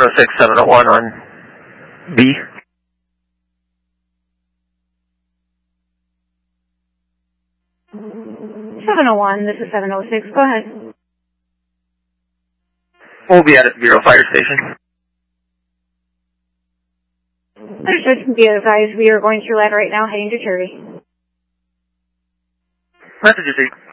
706, 701 on B. 701, this is 706. Go ahead. We'll be at the Bureau Fire Station. Understood. Be advised, we are going through that right now, heading to Terry. Message received.